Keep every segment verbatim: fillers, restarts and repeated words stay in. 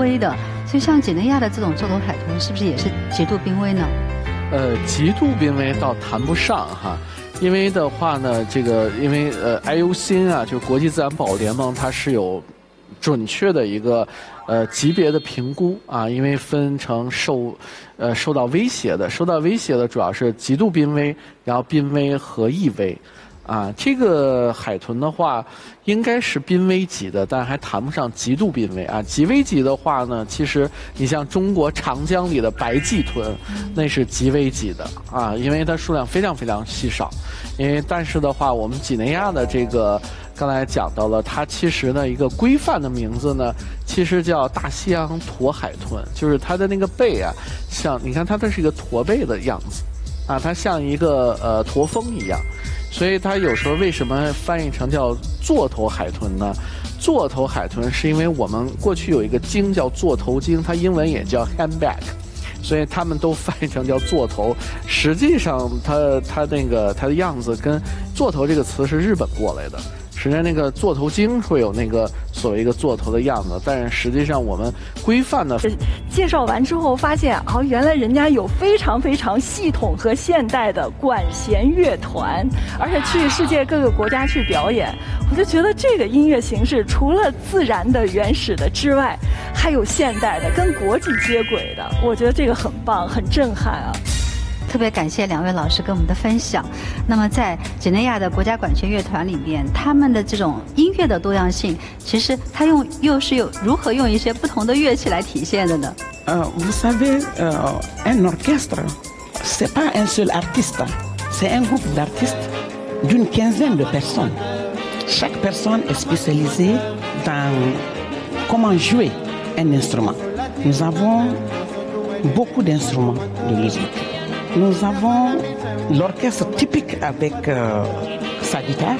危的。所以像几内亚的这种座头海豚，是不是也是极度濒危呢？ 呃，极度濒危倒谈不上哈。因为的话呢，这个因为呃 I U C N 啊，就是国际自然保护联盟，它是有准确的一个呃级别的评估啊，因为分成受呃受到威胁的，受到威胁的主要是极度濒危，然后濒危和易危。啊，这个海豚的话，应该是濒危级的，但还谈不上极度濒危啊。极危级的话呢，其实你像中国长江里的白鳍豚，那是极危级的啊，因为它数量非常非常稀少。因为但是的话，我们几内亚的这个刚才讲到了，它其实呢一个规范的名字呢，其实叫大西洋驼海豚，就是它的那个背啊，像你看它这是一个驼背的样子，啊，它像一个呃驼峰一样。所以它有时候为什么翻译成叫座头海豚呢？座头海豚是因为我们过去有一个鲸叫座头鲸，它英文也叫 handback， 所以他们都翻译成叫座头。实际上它它那个它的样子跟座头这个词是日本过来的。实际上那个座头鲸会有那个所谓一个座头的样子，但是实际上我们规范的介绍完之后发现，哦，原来人家有非常非常系统和现代的管弦乐团，而且去世界各个国家去表演。我就觉得这个音乐形式除了自然的原始的之外，还有现代的跟国际接轨的，我觉得这个很棒，很震撼啊。 特别感谢两位老师跟我们的分享。那么在几内亚的国家管弦乐团里面，他们的这种音乐的多样性，其实它用又是有如何用一些不同的乐器来体现的呢？ 呃 vous savez, euh, un orchestre, c'est pas un seul artiste, c'est un groupe d'artistes d'une quinzaine de personnes. Chaque personne est spécialisée dans comment jouer un instrument. Nous avons beaucoup d'instruments de musique. Nous avons l'orchestre typique avec euh, sa guitare,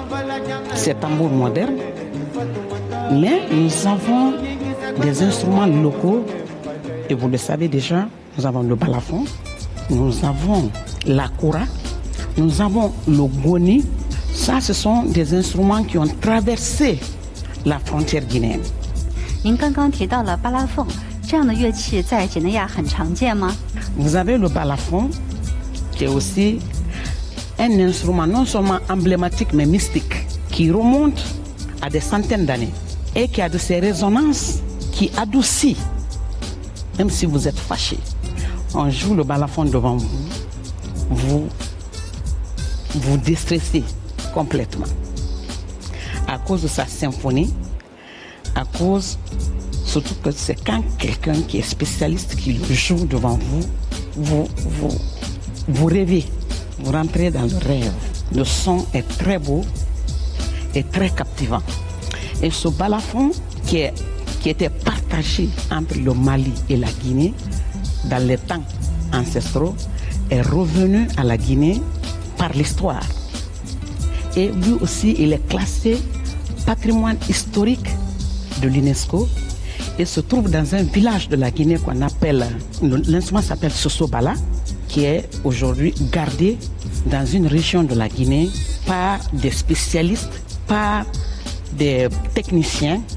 ses tambours modernes, mais nous avons des instruments locaux, et vous le savez déjà, nous avons le balafon, nous avons la koura, nous avons le goni. Ça, ce sont des instruments qui ont traversé la frontière guinéenne. 您刚刚提到了巴拉凤，这样的乐器在几内亚很常见吗？ Vous avez le balafon, qui est aussi un instrument non seulement emblématique mais mystique, qui remonte à des centaines d'années et qui a de ces résonances qui adoucit, même si vous êtes fâché. On joue le balafon devant vous, vous vous déstressez complètement à cause de sa symphonie, à cause surtout que c'est quand quelqu'un qui est spécialiste qui le joue devant vous, vous, vous, vous rêvez, vous rentrez dans le rêve. Le son est très beau et très captivant. Et ce balafon qui, est, qui était partagé entre le Mali et la Guinée dans les temps ancestraux est revenu à la Guinée par l'histoire. Et lui aussi, il est classé patrimoine historique de l'UNESCO et se trouve dans un village de la Guinée qu'on appelle, l'instrument s'appelle Sosobala, qui est aujourd'hui gardé dans une région de la Guinée par des spécialistes, par des techniciens